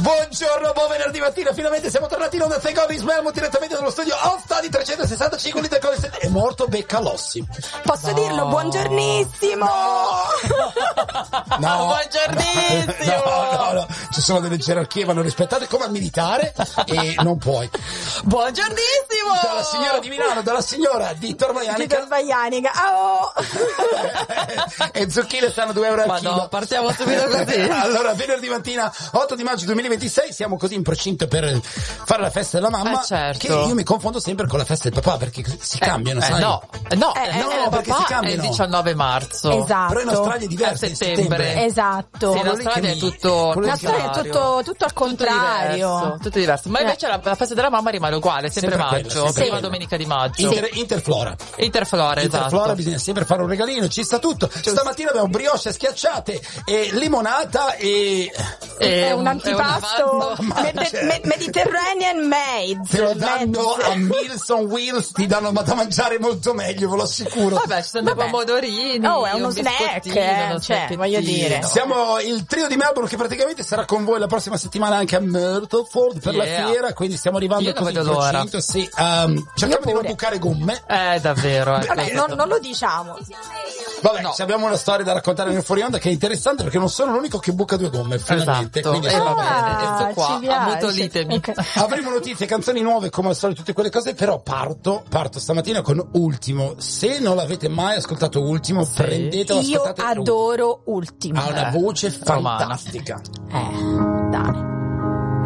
Buongiorno, buon venerdì mattina, finalmente siamo tornati in onda. Thank God is Melmo, direttamente dallo studio All Study 365 litri con le è morto Beccalossi. Posso dirlo? Buongiornissimo! No, buongiornissimo! No, ci sono delle gerarchie, vanno rispettate come al militare e non puoi. Buongiornissimo! Dalla signora di Milano, dalla signora di Torvaianica. Di Torvaianica, oh! E zucchine stanno 2 euro al chilo. No, partiamo subito così. Allora, venerdì mattina 8 di maggio 2026, siamo così in procinto per fare la festa della mamma, certo. che io mi confondo sempre con la festa del papà, perché si cambiano, sai? No, perché papà si cambiano. è il 19 marzo. Esatto. Però in Australia è diverso, A settembre. Esatto. Sì, in Quello lì Australia che è tutto quello In lì Australia è tutto al contrario. tutto diverso. Ma invece la festa della mamma rimane uguale, sempre Sempre maggio, quella, sempre prima quella. domenica di maggio. Interflora. Interflora, Interflora, esatto. bisogna sempre fare un regalino, ci sta tutto. Stamattina abbiamo brioche schiacciate e limonata e È un antipasto Mangia. Mediterranean made. te lo danno a Meals on Wheels, ti danno da mangiare molto meglio, ve lo assicuro. Vabbè, ci sono dei pomodorini. Oh, è uno un snack, biscottino, uno cioè, snacchettino. voglio dire. Siamo il trio di Melbourne che praticamente sarà con voi la prossima settimana anche a Myrtleford per la Yeah. fiera, quindi stiamo arrivando Io non così in vedo l'ora. procinto, sì. Cerchiamo di non bucare gomme. Davvero. Vabbè, non lo diciamo. Vabbè, No. abbiamo una storia da raccontare nel fuori onda che è interessante perché non sono l'unico che buca 2 gomme, finalmente. Esatto. Quindi Va bene, Ah, questo qua, ci piace. ammutolitemi. Ok. avremo notizie, canzoni nuove come al solito, tutte quelle cose, però parto stamattina con Ultimo. Se non l'avete mai ascoltato Ultimo, prendetelo, Io ascoltate. adoro Ultimo. Ha una voce romana. fantastica. Dai.